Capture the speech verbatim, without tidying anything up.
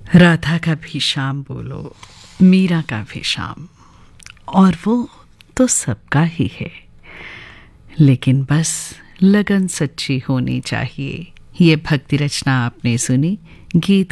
राधा का भी श्याम बोलो, मीरा का भी श्याम, और वो तो सबका ही है, लेकिन बस लगन सच्ची होनी चाहिए। ये भक्ति रचना आपने सुनी, गीत